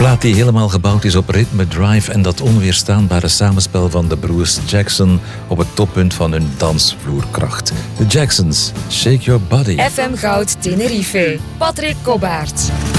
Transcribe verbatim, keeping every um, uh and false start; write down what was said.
plaat die helemaal gebouwd is op ritme, drive en dat onweerstaanbare samenspel van de broers Jackson op het toppunt van hun dansvloerkracht. De Jacksons, Shake Your Body. F M Goud Tenerife. Patrick Kobbaert.